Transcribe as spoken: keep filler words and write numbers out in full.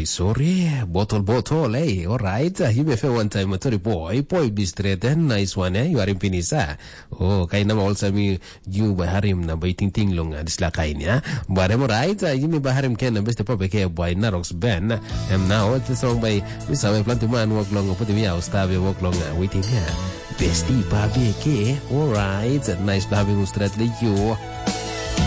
Ay, sorry. Botol-botol, eh. Alright. You may feel one time, Matori boy. Boy, be straight and nice one, eh. You are in Pinisa. Oh, kaya naman also mi you baharim na bay ting-ting long disla kaya niya. But I'm alright. You may baharim ken na best pa kaya boy Narox Ben. And now, it's a song by Miss Away Plantuman, walk long, put me out, stab walk long, waiting here. Bestie, baby, okay. Alright. Nice having you straight like you.